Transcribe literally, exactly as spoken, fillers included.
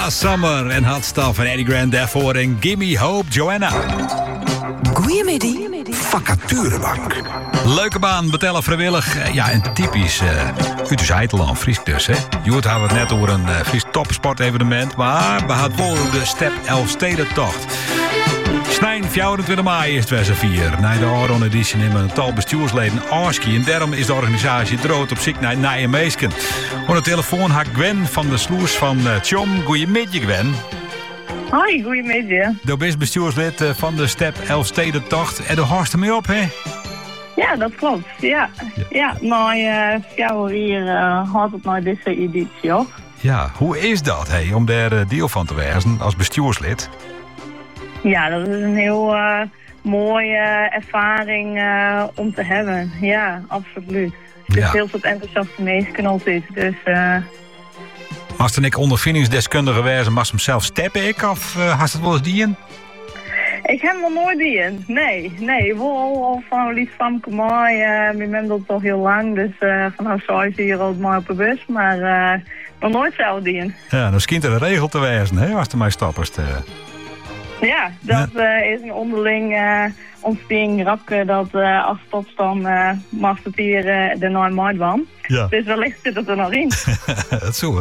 Donna Summer en Hot Stuff en Eddie Grant daarvoor en Gimme Hope, Joanna. Goeiemiddag. Vacaturebank. Leuke baan, betellen vrijwillig. Ja, en typisch uh, uit de Zeiteland, Fries dus, hè. Joert hadden we het net over een uh, Fries topsportevenement, maar we hadden wel de Step Elfstedentocht. Snijn, vijfentwintig mei is het vier. Na de Aron editie nemen een tal bestuursleden Aski. En daarom is de organisatie drood op zich naar Nijmeesken. Op de telefoon had Gwen van de Sloes van uh, Tjom. Goedemiddag, Gwen. Hoi, goedemiddag. Je bent bestuurslid uh, van de Step Elfstedentocht. En de horst ermee op, hè? Ja, dat klopt. Ja, ja. ja nou, uh, jouw hier uh, had het nou deze editie op. Ja, hoe is dat, hey, om daar uh, deel van te wezen als bestuurslid? Ja, dat is een heel uh, mooie ervaring uh, om te hebben. Ja, absoluut. Het is Ja. heel soort enthousiaste mensen altijd. Dus, uh, Als er ik ondervindingsdeskundige was, mag ze hem zelf steppen, ik? Of uh, had het wel eens dien? ik heb nog nooit die in. Nee, nee. Wel al van Lies van Kamai. Uh, mijn man doet toch heel lang. Dus uh, vanaf zo is hier ook maar op de bus. Maar uh, nog nooit zelf die in. Ja, dan schijnt er een regel te wezen, hè, als er mij stapperst. Uh. Ja, dat uh, is een onderling uh, ontspring rapke dat uh, als topstand uh, mag het hier uh, de nooit mooi van. Ja. Dus wellicht zit het er nog in. Dat zo.